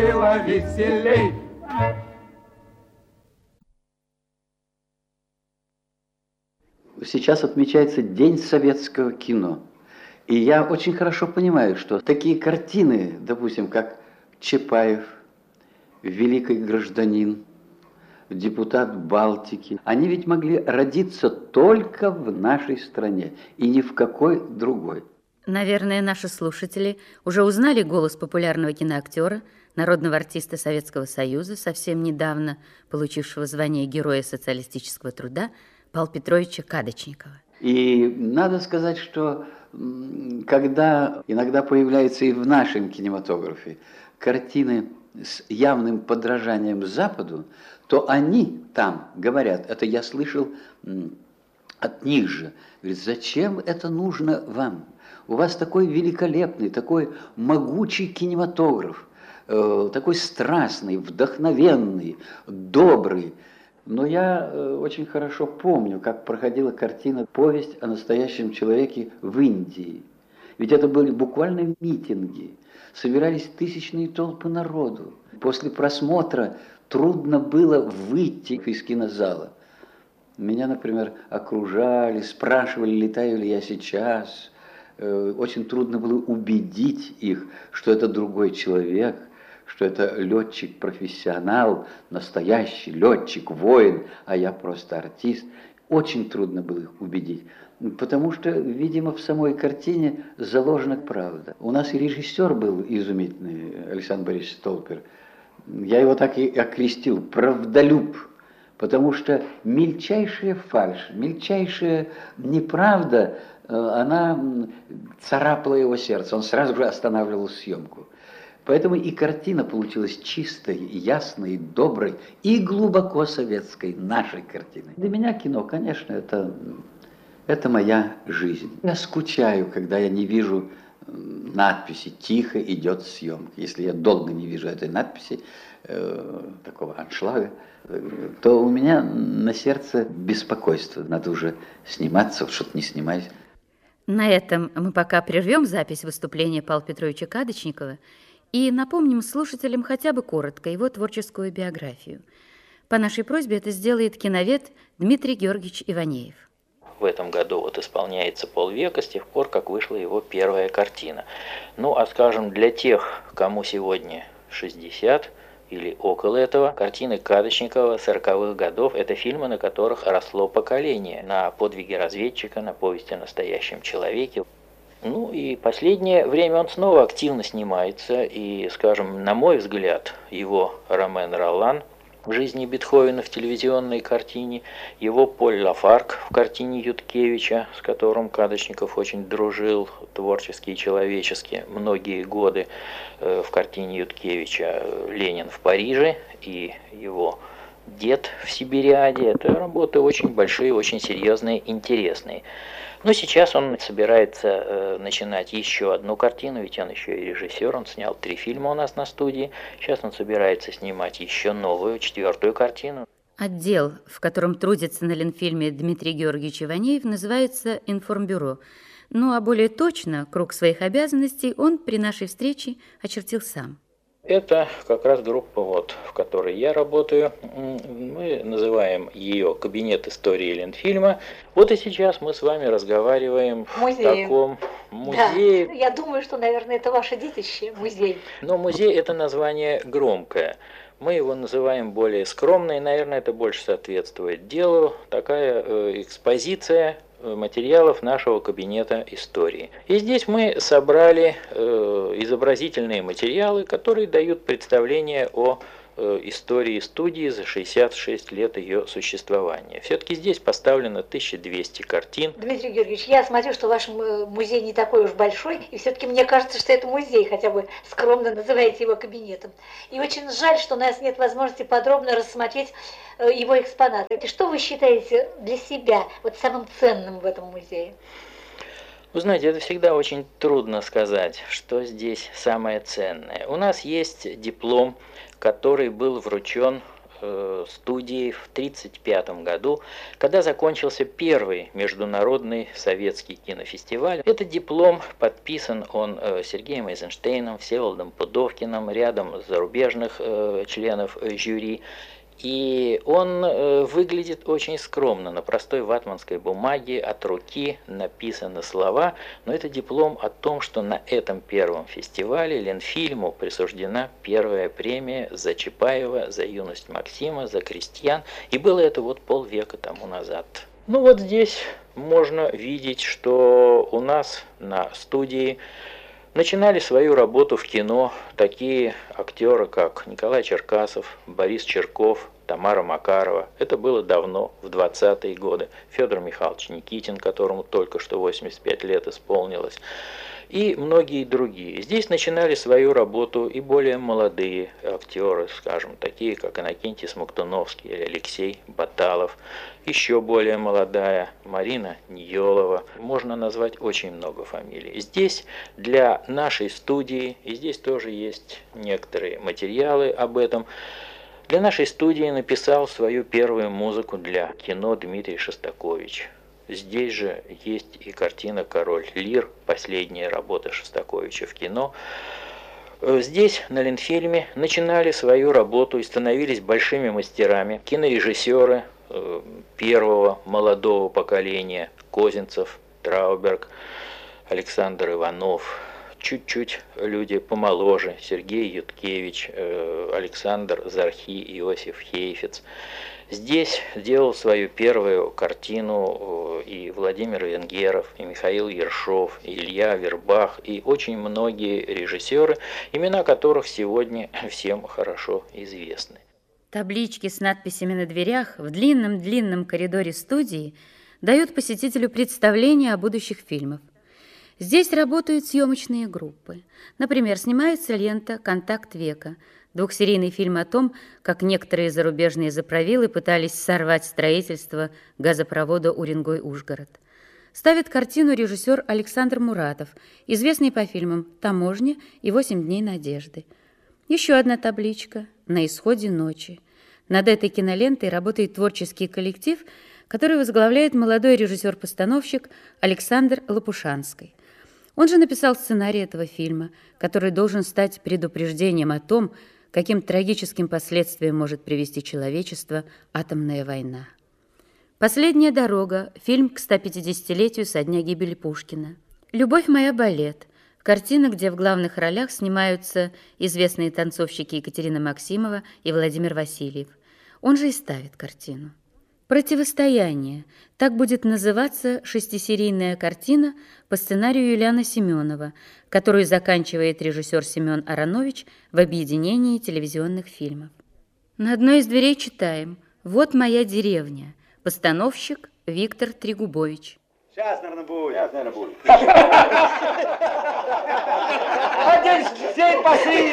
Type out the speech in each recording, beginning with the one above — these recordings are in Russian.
было веселей. Сейчас отмечается День советского кино. И я очень хорошо понимаю, что такие картины, допустим, как Чапаев, «Великий гражданин», «Депутат Балтики», они ведь могли родиться только в нашей стране и ни в какой другой. Наверное, наши слушатели уже узнали голос популярного киноактера, народного артиста Советского Союза, совсем недавно получившего звание Героя социалистического труда, Павла Петровича Кадочникова. И надо сказать, что когда иногда появляются и в нашем кинематографе картины с явным подражанием Западу, то они там говорят, это я слышал от них же, говорят, зачем это нужно вам? У вас такой великолепный, такой могучий кинематограф, такой страстный, вдохновенный, добрый. Но я очень хорошо помню, как проходила картина «Повесть о настоящем человеке в Индии». Ведь это были буквально митинги. Собирались тысячные толпы народу. После просмотра трудно было выйти из кинозала. Меня, например, окружали, спрашивали, летаю ли я сейчас. Очень трудно было убедить их, что это другой человек, что это летчик-профессионал, настоящий летчик, воин, а я просто артист. Очень трудно было их убедить, потому что, видимо, в самой картине заложена правда. У нас и режиссер был изумительный, Александр Борисович Столпер. Я его так и окрестил «правдолюб», потому что мельчайшая фальшь, мельчайшая неправда, она царапала его сердце, он сразу же останавливал съемку. Поэтому и картина получилась чистой, ясной, доброй и глубоко советской, нашей картиной. Для меня кино, конечно, это моя жизнь. Я скучаю, когда я не вижу надписи «Тихо идет съемка». Если я долго не вижу этой надписи, такого аншлага, то у меня на сердце беспокойство. Надо уже сниматься, что-то не снимать. На этом мы пока прервем запись выступления Павла Петровича Кадочникова и напомним слушателям хотя бы коротко его творческую биографию. По нашей просьбе это сделает киновед Дмитрий Георгиевич Иванеев. В этом году вот исполняется полвека с тех пор, как вышла его первая картина. Ну, а скажем, для тех, кому сегодня 60 или около этого, картины Кадочникова 40-х годов – это фильмы, на которых росло поколение. На подвиги разведчика, на повести о настоящем человеке. Ну и последнее время он снова активно снимается, и, скажем, на мой взгляд, его Ромен Роллан в жизни Бетховена в телевизионной картине, его Поль Лафарг в картине Юткевича, с которым Кадочников очень дружил творчески и человечески многие годы, в картине Юткевича «Ленин в Париже» и его «Дед в Сибириаде». Это работы очень большие, очень серьезные, интересные. Но сейчас он собирается начинать еще одну картину, ведь он еще и режиссер, он снял 3 фильма у нас на студии. Сейчас он собирается снимать еще новую, 4-ю картину. Отдел, в котором трудится на Ленфильме Дмитрий Георгиевич Иванеев, называется «Информбюро». Ну а более точно круг своих обязанностей он при нашей встрече очертил сам. Это как раз группа, в которой я работаю. Мы называем ее «Кабинет истории Ленфильма». Вот и сейчас мы с вами разговариваем в таком музее. Да, я думаю, что, наверное, это ваше детище, музей. Но музей – это название громкое. Мы его называем более скромно, и, наверное, это больше соответствует делу. Такая экспозиция материалов нашего кабинета истории. И здесь мы собрали изобразительные материалы, которые дают представление о истории студии за 66 лет ее существования. Все-таки здесь поставлено 1200 картин. Дмитрий Георгиевич, я смотрю, что ваш музей не такой уж большой, и все-таки мне кажется, что это музей, хотя вы скромно называете его кабинетом. И очень жаль, что у нас нет возможности подробно рассмотреть его экспонаты. И что вы считаете для себя самым ценным в этом музее? Вы знаете, это всегда очень трудно сказать, что здесь самое ценное. У нас есть диплом, который был вручен студии в 1935 году, когда закончился первый международный советский кинофестиваль. Этот диплом подписан он Сергеем Эйзенштейном, Всеволодом Пудовкиным, рядом зарубежных членов жюри. И он выглядит очень скромно, на простой ватманской бумаге, от руки написаны слова, но это диплом о том, что на этом первом фестивале Ленфильму присуждена первая премия за Чапаева, за юность Максима, за крестьян, и было это вот полвека тому назад. Ну вот здесь можно видеть, что у нас на студии начинали свою работу в кино такие актеры, как Николай Черкасов, Борис Черков, Тамара Макарова. Это было давно, в 20-е годы. Федор Михайлович Никитин, которому только что 85 лет исполнилось. И многие другие. Здесь начинали свою работу и более молодые актеры, скажем, такие как Иннокентий Смоктуновский или Алексей Баталов. Еще более молодая Марина Ниелова. Можно назвать очень много фамилий. Здесь для нашей студии, и здесь тоже есть некоторые материалы об этом, для нашей студии написал свою первую музыку для кино Дмитрий Шостакович. Здесь же есть и картина «Король Лир», последняя работа Шостаковича в кино. Здесь, на Ленфильме, начинали свою работу и становились большими мастерами кинорежиссеры первого молодого поколения: Козинцев, Трауберг, Александр Иванов. Чуть-чуть люди помоложе: Сергей Юткевич, Александр Зархи, Иосиф Хейфец. Здесь делал свою первую картину и Владимир Венгеров, и Михаил Ершов, и Илья Вербах, и очень многие режиссеры, имена которых сегодня всем хорошо известны. Таблички с надписями на дверях в длинном-длинном коридоре студии дают посетителю представление о будущих фильмах. Здесь работают съемочные группы. Например, снимается лента «Контакт века», двухсерийный фильм о том, как некоторые зарубежные заправилы пытались сорвать строительство газопровода Уренгой-Ужгород. Ставит картину режиссер Александр Муратов, известный по фильмам «Таможня» и «8 дней надежды». Еще одна табличка «На исходе ночи». Над этой кинолентой работает творческий коллектив, который возглавляет молодой режиссер-постановщик Александр Лопушанский. Он же написал сценарий этого фильма, который должен стать предупреждением о том, каким трагическим последствиям может привести человечество атомная война. «Последняя дорога» – фильм к 150-летию со дня гибели Пушкина. «Любовь моя, балет» – картина, где в главных ролях снимаются известные танцовщики Екатерина Максимова и Владимир Васильев. Он же и ставит картину. «Противостояние» – так будет называться шестисерийная картина по сценарию Юлиана Семенова, которую заканчивает режиссер Семен Аронович в объединении телевизионных фильмов. На одной из дверей читаем: «Вот моя деревня». Постановщик Виктор Трегубович. Сейчас, наверное, будет. Один всей пошли!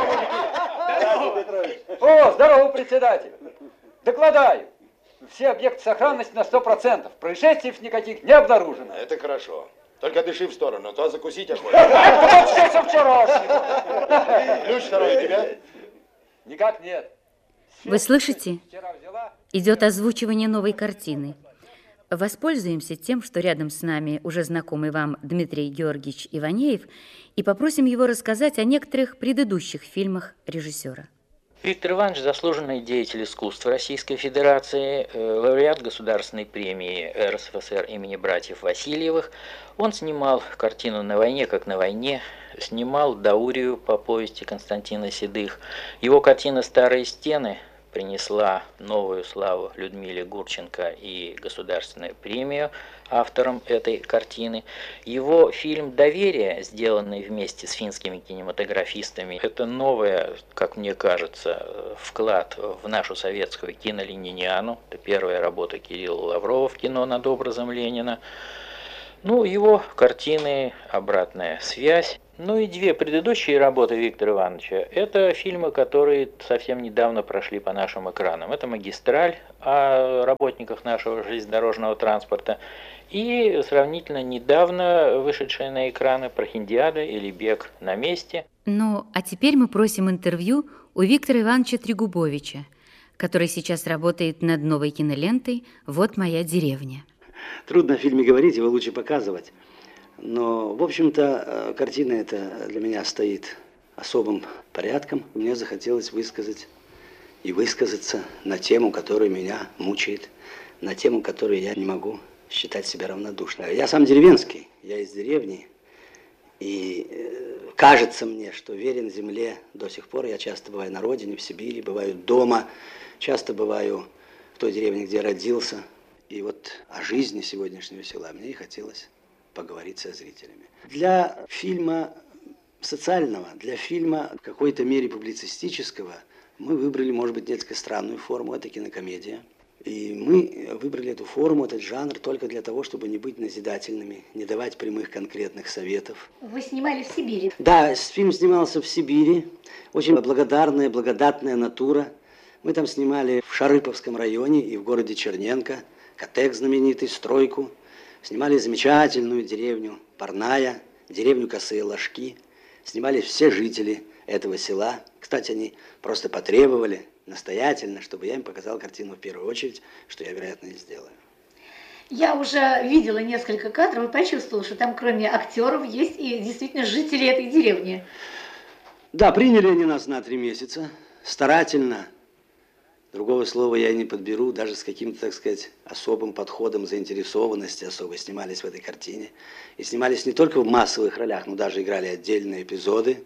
О, здорово, председатель! Докладаю. Все объекты сохранности на 100%. Происшествий никаких не обнаружено. Это хорошо. Только дыши в сторону, а то закусить охотно. Это вот все со вчерашнего. Ключ второй у тебя? Никак нет. Вы слышите? Идет озвучивание новой картины. Воспользуемся тем, что рядом с нами уже знакомый вам Дмитрий Георгиевич Иванеев, и попросим его рассказать о некоторых предыдущих фильмах режиссера. Виктор Иванович – заслуженный деятель искусств Российской Федерации, лауреат Государственной премии РСФСР имени братьев Васильевых. Он снимал картину «На войне, как на войне», снимал «Даурию» по повести Константина Седых. Его картина «Старые стены» принесла новую славу Людмиле Гурченко и государственную премию автором этой картины. Его фильм «Доверие», сделанный вместе с финскими кинематографистами, это новый, как мне кажется, вклад в нашу советскую кинолиниану. Это первая работа Кирилла Лаврова в кино над образом Ленина. Ну, его картины «Обратная связь». Ну и две предыдущие работы Виктора Ивановича – это фильмы, которые совсем недавно прошли по нашим экранам. Это «Магистраль» о работниках нашего железнодорожного транспорта и сравнительно недавно вышедшая на экраны «Прохиндиада» или «Бег на месте». Ну, а теперь мы просим интервью у Виктора Ивановича Трегубовича. который сейчас работает над новой кинолентой «Вот моя деревня». Трудно о фильме говорить, его лучше показывать. Но, в общем-то, картина эта для меня стоит особым порядком. Мне захотелось высказать и высказаться на тему, которая меня мучает, на тему, которой я не могу считать себя равнодушным. Я сам деревенский, я из деревни, и кажется мне, что верен земле до сих пор. Я часто бываю на родине, в Сибири, бываю дома, часто бываю в той деревне, где родился. И вот о жизни сегодняшнего села мне и хотелось поговорить со зрителями. Для фильма социального, для фильма в какой-то мере публицистического мы выбрали, может быть, несколько странную форму, это кинокомедия. И мы выбрали эту форму, этот жанр только для того, чтобы не быть назидательными, не давать прямых конкретных советов. Вы снимали в Сибири? Да, фильм снимался в Сибири. Очень благодарная, благодатная натура. Мы там снимали в Шарыповском районе и в городе Черненко, Котек знаменитый, стройку. Снимали замечательную деревню Парная, деревню Косые Ложки. Снимали все жители этого села. Кстати, они просто потребовали настоятельно, чтобы я им показал картину в первую очередь, что я, вероятно, и сделаю. Я уже видела несколько кадров и почувствовала, что там кроме актеров есть и действительно жители этой деревни. Да, приняли они нас на 3 месяца, старательно. Другого слова я и не подберу, даже с каким-то, так сказать, особым подходом заинтересованности особой снимались в этой картине. И снимались не только в массовых ролях, но даже играли отдельные эпизоды.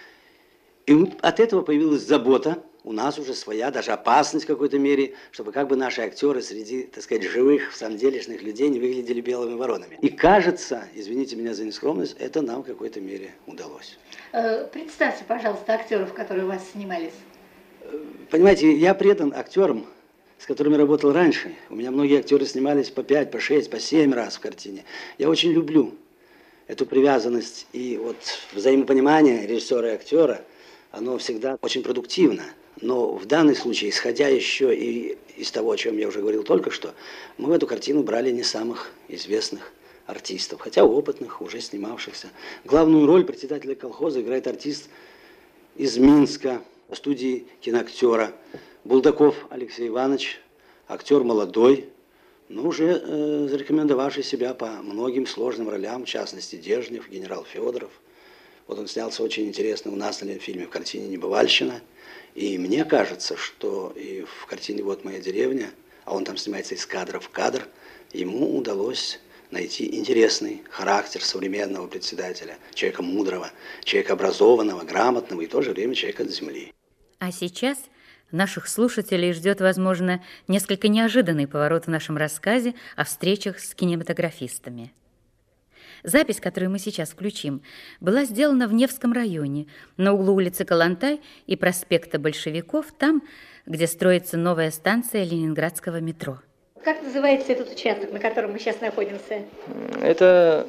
И от этого появилась забота, у нас уже своя, даже опасность в какой-то мере, чтобы как бы наши актеры среди, так сказать, живых, самделишных людей не выглядели белыми воронами. И кажется, извините меня за нескромность, это нам в какой-то мере удалось. Представьте, пожалуйста, актеров, которые у вас снимались. Понимаете, я предан актерам, с которыми работал раньше. У меня многие актеры снимались по 5, по 6, по 7 раз в картине. Я очень люблю эту привязанность и вот взаимопонимание режиссера и актера, оно всегда очень продуктивно. Но в данном случае, исходя еще и из того, о чем я уже говорил только что, мы в эту картину брали не самых известных артистов, хотя опытных, уже снимавшихся. Главную роль председателя колхоза играет артист из Минска, студии киноактера. Булдаков Алексей Иванович, актер молодой, но уже зарекомендовавший себя по многим сложным ролям, в частности, Дежнев, генерал Федоров. Вот он снялся очень интересно у нас на фильме в картине «Небывальщина». И мне кажется, что и в картине «Вот моя деревня», а он там снимается из кадра в кадр, ему удалось найти интересный характер современного председателя, человека мудрого, человека образованного, грамотного и в то же время человека от земли. А сейчас наших слушателей ждет, возможно, несколько неожиданный поворот в нашем рассказе о встречах с кинематографистами. Запись, которую мы сейчас включим, была сделана в Невском районе, на углу улицы Калантай и проспекта Большевиков, там, где строится новая станция ленинградского метро. Как называется этот участок, на котором мы сейчас находимся? Это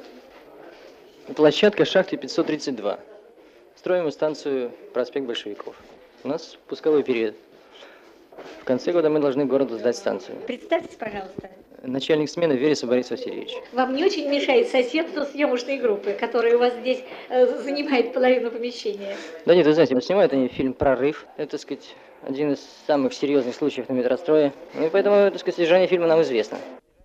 площадка шахты 532. Строим станцию проспект Большевиков. У нас пусковой период. В конце года мы должны городу сдать станцию. Представьтесь, пожалуйста. Начальник смены Вересов Борис Васильевич. Вам не очень мешает соседство съемочной группы, которая у вас здесь занимает половину помещения? Да нет, вы знаете, снимают они фильм «Прорыв». Это, так сказать, один из самых серьезных случаев на метрострое. И поэтому, так сказать, содержание фильма нам известно.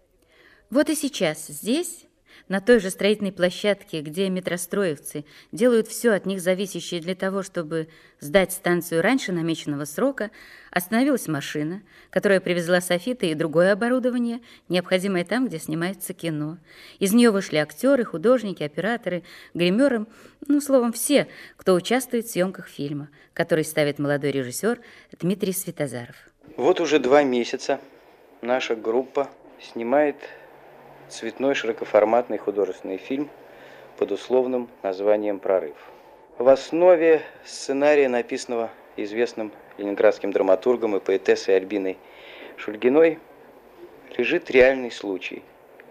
Вот и сейчас здесь, на той же строительной площадке, где метростроевцы делают все от них зависящее для того, чтобы сдать станцию раньше намеченного срока, остановилась машина, которая привезла софиты и другое оборудование, необходимое там, где снимается кино. Из нее вышли актеры, художники, операторы, гримеры, словом, все, кто участвует в съемках фильма, который ставит молодой режиссер Дмитрий Светозаров. Вот уже 2 месяца наша группа снимает цветной широкоформатный художественный фильм под условным названием «Прорыв». В основе сценария, написанного известным ленинградским драматургом и поэтессой Альбиной Шульгиной, лежит реальный случай.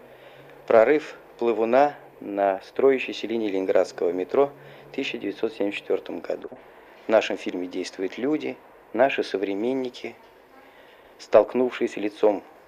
Прорыв плывуна на строящейся линии ленинградского метро в 1974 году. В нашем фильме действуют люди, наши современники, столкнувшиеся лицом